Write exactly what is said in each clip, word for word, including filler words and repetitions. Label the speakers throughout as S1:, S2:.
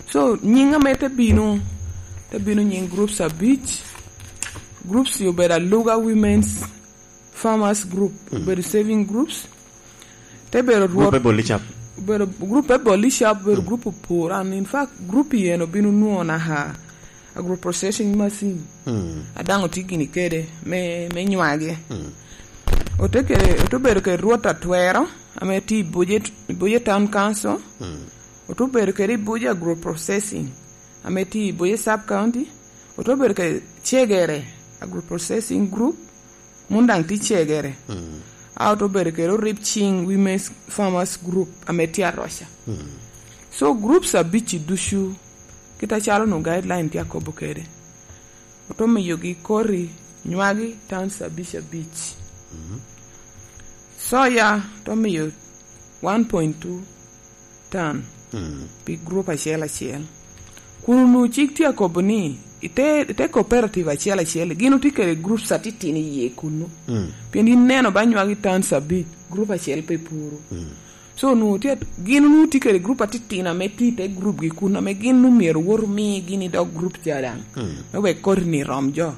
S1: So nyinga mete bino te bino nying groups a beach groups you better Luga Women's Farmers Group mm. better saving groups te better
S2: group e bolishap
S1: better group e bolishap better mm. group poor and in fact group yeno bino nuo na ha agro processing machine mm. adango tigini kede me me nywage mm. oteke to better ke ruota twero ameti budget budget town council mm. otuber ke budget agro processing ameti budget sub county otuber ke chegere agro processing group mundang ti chegere mm. auto ber ke ripching women's farmers group ameti arosha mm. so groups are bichi dushu kita chalo no guideline ti akobo kede otomi yogi kori nywagi town sabisha beach mm-hmm. soya tomi yo one point two ton mm. big group achiel achiel kunu chik ti akobo ni ite ite cooperative achiel achiel gino tikere group satitini ye kunu mm. pendi neno banywagi town sabi group achiel pe puro mm. so nu ti gino nu tikere group atitina metite group gi kuna me gino mier wor mi gini do group jadang mm. we korni romjo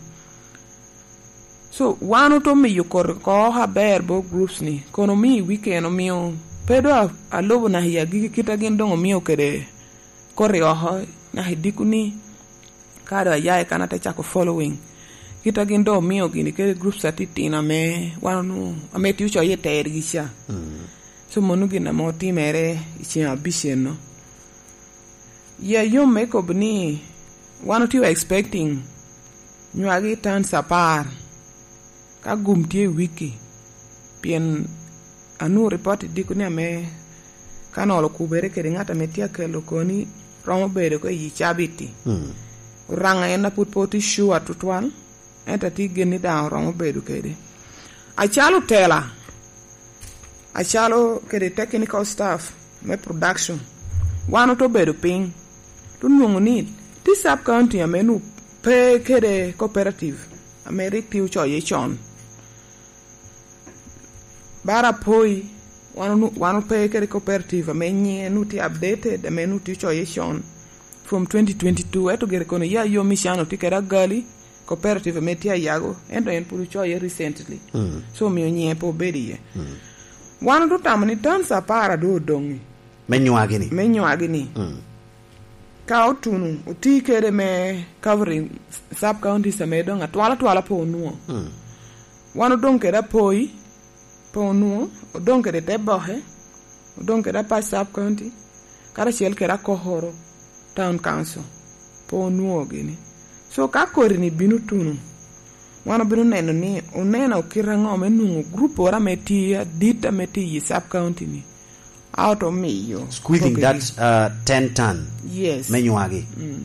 S1: so wano to mi yukor ko ha berbo groups ni kono mi weekend o mio pedo a lobo na ya gi kita gin dongo mio kede kore oho na hidikuni kada yae kana te chako following kita gin do mio gini kede groups atitina me wano ameti ucho ye tergisha mm. so monu gina mo timere ichi ambitious yeah you make up ni one or two expecting nywagi tan sapar ka gumtie wiki pien anu report dikuni ame kanolo kubere kede ngata metia kelo koni romo bere ko yi chabiti mm. ranga ena put poti shu atutwal enta ti geni da romo bere kede achalo tela achalo kede technical staff me production wano to bedo ping to nyongoni ti sub county amenu pe kede cooperative ameri piu cho ye chon bara poi wano wano pe kede cooperative amenye nuti updated amenu ti cho ye chon from twenty twenty-two eto gere kono ya yo mishano ti kera gali cooperative metia yago endo en puru cho ye recently mm. so mi onye po bedi ye mm. wano to tamani tan sa para do dongi
S2: menywagi ni
S1: menywagi ni mm. ka otunu uti kere me covering sub county sa me donga twala twala po nuo mm. wano donke da poi po nuo donke de tebohe donke da pa sub county kara chel kera kohoro town council po nuo gini so ka kori ni binu tunu wana binu neno ni unena ukirango menungu group ora meti dita meti sub county ni out of me yo
S2: squeezing okay. that uh, ten ton
S1: yes
S2: menywagi
S1: mm.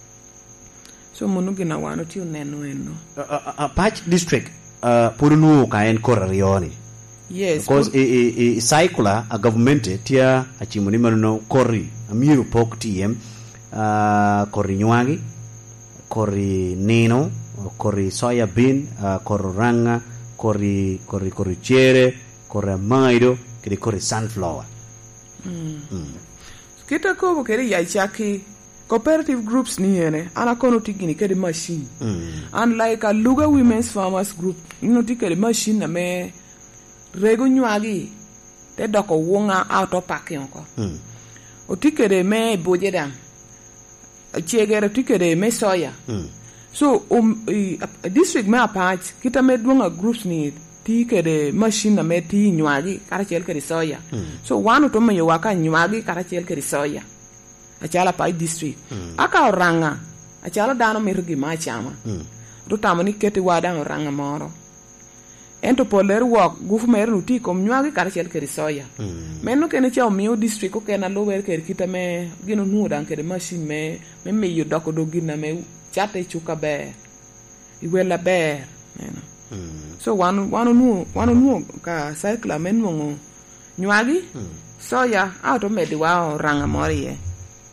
S1: so munugi na wano ti uneno eno
S2: uh, uh, uh, patch district uh, purunu ka en korarioni
S1: yes
S2: because pur- e, e, e cycler a government tia achimuni manuno kori amiru pok tiem uh, kori nywagi kori nino kori soya bean uh, kori ranga kori kori kori chere kori maido kiri kori sunflower
S1: mm. mm. kita ko kere ya chaki cooperative groups ni ene ana kono tigini kede machine mm. unlike a Luga Women's Farmers Group no tikere machine na me rego nywagi te doko wonga auto pack yonko mm. o tikere me bojeda chegere tikere me soya mm. so um a district me apart kita me dunga groups ni tikere machine na me ti nywagi kara chel kere soya mm. so wanu to me waka nywagi kara chel kere soya achala pa district mm. aka oranga achala dano mirgi ma chama mm. to tamani kete wada oranga moro ento poler wok gufu mer nuti kom nywagi kara chel kere soya mm. meno kene cha omiyo district ko kena lower kere kita me gino nu dan kere machine me me me yodoko do gina me chate chuka be iwela be neno mm. so wanu wanu nu wanu nu ka cycle men mo nywagi mm. soya auto medi wa oranga mori ye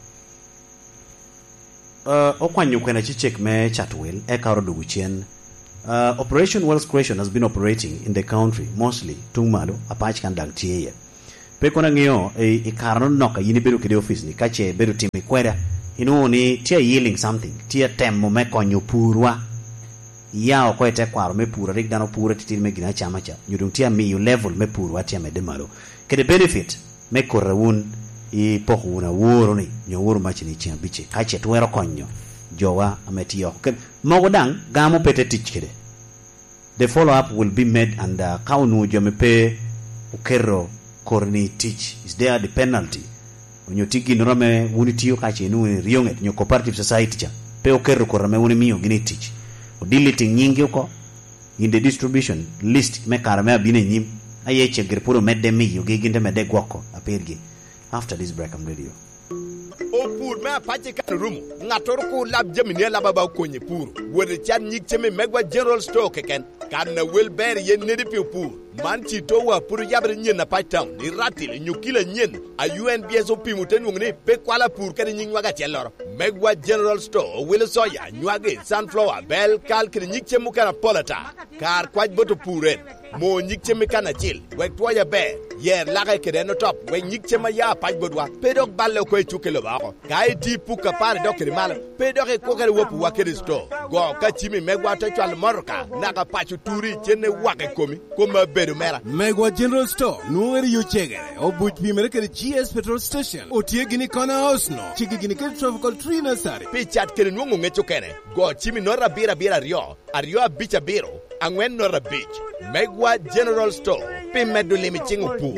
S2: uh okwanyo kwena chichek me chatwel e karo dugu chien uh Operation Wealth Creation has been operating in the country mostly tungmalo apach kan dang tie pe kona ngiyo e, e karno noka yini beru kede office ni kache beru timi kwera inu ni tia yielding something tia temo me konyo purwa yao ko ete kwaro me pura rik dano pura titir me gina chama cha nyudung tia mi level me purwa tia me de malo kede benefit me korrawun i pokuna woro ni nyo woro machini chia biche kache tuwero konyo jowa ametiyo ken mogo dang gamo pete tich kede the follow up will be made and uh, kaunu jome pe ukero korni teach is there the penalty onyo tigi norame wuni tiyo kache nu rionget nyo cooperative society cha pe ukero korame wuni miyo gini teach deleting nyingi uko in the distribution list me karame abine nyim ayeche gerpuro medde miyo giginde medde gwoko apergi. After this break I'm ready.
S3: O pur me apache kan rumu ngatoro ko lab jemine laba ba konye pur wode chan nyik cheme megwa general store keken kan na wel ber yen nedi pi pur man chi to wa pur yabre nyen na paitam ni ratil nyukila nyen a U N B S o pi muten ngni pe kwala pur kadi nying waga chelor megwa general store wel soya nywage sunflower bel kal kadi nyik chemu kana polata kar kwaj boto puren mo nyik cheme kana chil wek toya be yer laga kede no top we nyik chema ya paj bodwa pedok balle ko chukelo bako kai ti puka par dokri mal pedok e ko kere wopu wakere store go ka chimi megwa to chwal morka naga pachu turi chene wake komi koma bedu mera
S4: megwa general store nuwer yu chegere obuj bi mere kere G S petrol station otie gini kona house no chigi gini kere tropical tree nursery
S3: pichat kere nungu ngecho kene go chimi nora bira bira rio ario bicha biro angwen nora beach megwa general store pe medu limi chingu pu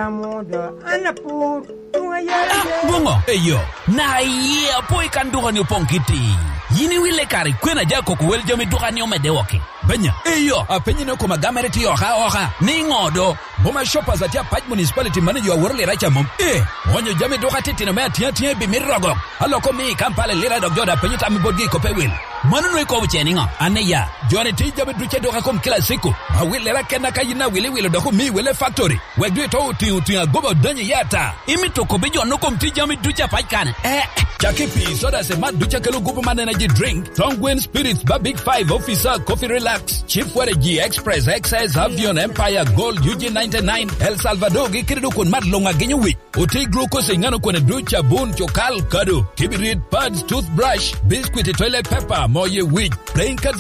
S5: bungo eyo na ye apoy kan duga ni ponkiti yini wile kari kwena jako ko wel jomi duga ni omede woke benya eyo apenyi no ko magamere ti oha oha ni ngodo boma shoppers atia paj municipality manager worle racha mom eh wonyo jami duga titi no metia tia bi mirogo aloko mi kampale lira dog joda penyi tam bodgi ko pewil manu no ko bcheni nga aneya joni ti jami duche duga kom kila siku awile ra kena kayina wile wile doko mi wile factory wegwe to ti ti agobo danyi yata imito ko bejo no kom ti jami duche paj kan eh Chakipi soda se mad ducha kelo gupu man energy drink Songwen Spirits ba Big Five Officer Coffee Relax Chief Were G Express X S Avion Empire Gold U G ninety-nine El Salvador gikirido kun mad longa genyo wi Oti glucose ingano kone ducha bun chokal kado Kibirit pads toothbrush Biscuit toilet paper moye wig Plain cards